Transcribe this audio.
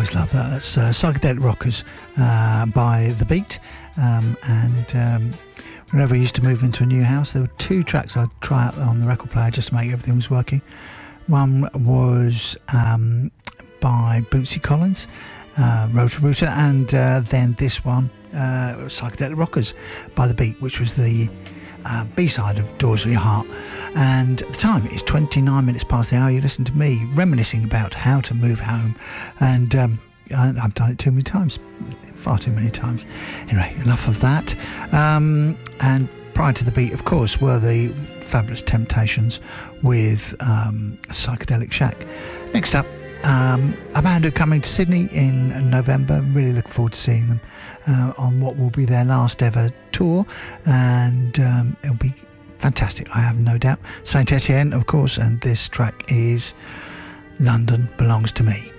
Always love that. That's Psychedelic Rockers by The Beat. Whenever I used to move into a new house, there were two tracks I'd try out on the record player just to make everything was working. One was by Bootsy Collins, Road to Rooter, and then this one, Psychedelic Rockers by The Beat, which was the B-side of Doors of Your Heart. And the time is 29 minutes past the hour. You listen to me reminiscing about how to move home, and I've done it too many times, far too many times. Anyway, enough of that. And prior to The Beat, of course, were the Fabulous Temptations with Psychedelic Shack. Next up, a band are coming to Sydney in November. Really looking forward to seeing them on what will be their last ever tour, and it'll be fantastic, I have no doubt. Saint Etienne, of course, and this track is London Belongs to Me.